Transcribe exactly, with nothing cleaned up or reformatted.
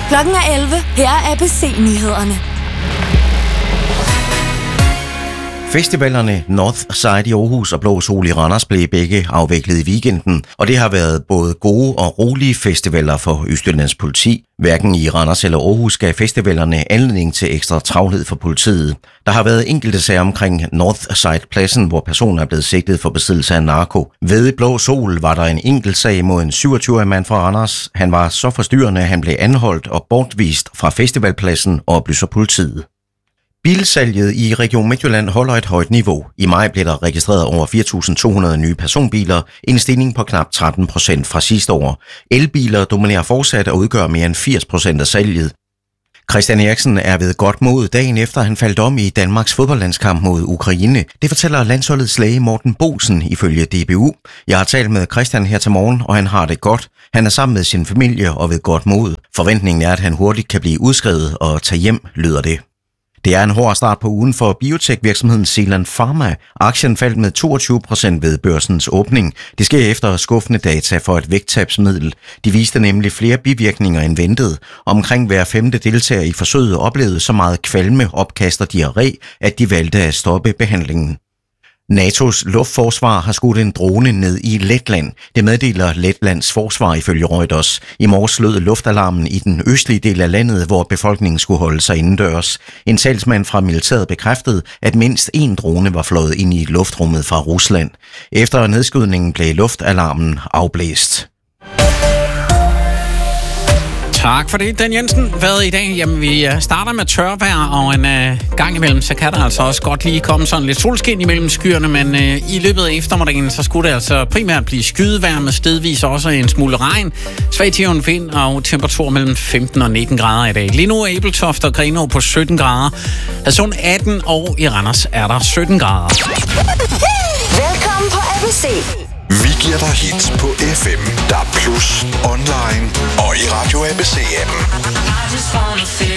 Klokken er elleve. Her er A B C-nyhederne. Festivalerne Northside i Aarhus og Blå Sol i Randers blev begge afviklet i weekenden, og det har været både gode og rolige festivaler for Østjyllands politi. Hverken i Randers eller Aarhus gav festivalerne anledning til ekstra travlhed for politiet. Der har været enkelte sager omkring Northside-pladsen, hvor personer er blevet sigtet for besiddelse af narko. Ved Blå Sol var der en enkelt sag mod en syvogtyve-årig mand fra Randers. Han var så forstyrrende, at han blev anholdt og bortvist fra festivalpladsen, og oplyser politiet. Bilsalget i Region Midtjylland holder et højt niveau. I maj blev der registreret over fire tusind to hundrede nye personbiler, en stigning på knap tretten procent fra sidste år. Elbiler dominerer fortsat og udgør mere end firs procent af salget. Christian Eriksen er ved godt mod dagen efter han faldt om i Danmarks fodboldlandskamp mod Ukraine. Det fortæller landsholdets læge Morten Bosen ifølge D B U. Jeg har talt med Christian her til morgen, og han har det godt. Han er sammen med sin familie og ved godt mod. Forventningen er, at han hurtigt kan blive udskrevet og tage hjem, lyder det. Det er en hård start på ugen for biotech-virksomheden Zealand Pharma. Aktien faldt med toogtyve procent ved børsens åbning. Det sker efter skuffende data for et vægttabsmiddel. De viste nemlig flere bivirkninger end ventet. Omkring hver femte deltager i forsøget oplevede så meget kvalme, opkast og diarré, at de valgte at stoppe behandlingen. NATO's luftforsvar har skudt en drone ned i Letland. Det meddeler Letlands forsvar ifølge Reuters. I morges lød luftalarmen i den østlige del af landet, hvor befolkningen skulle holde sig indendørs. En talsmand fra militæret bekræftede, at mindst én drone var fløjet ind i luftrummet fra Rusland. Efter nedskydningen blev luftalarmen afblæst. Tak for det, Dan Jensen. Hvad i dag? Jamen, vi starter med tørvejr, og en øh, gang imellem, så kan der altså også godt lige komme sådan lidt solskin imellem skyerne, men øh, i løbet af eftermiddagen, så skulle det altså primært blive skydevejr med stedvis også en smule regn, svag til jævn vind og temperatur mellem femten og nitten grader i dag. Lige nu er Ebeltoft og Grenaa på sytten grader, Hadsund atten, og i Randers er der sytten grader. Velkommen på A B C. Vi giver dig hits på F M, D A B plus, online og i Radio A B C-appen.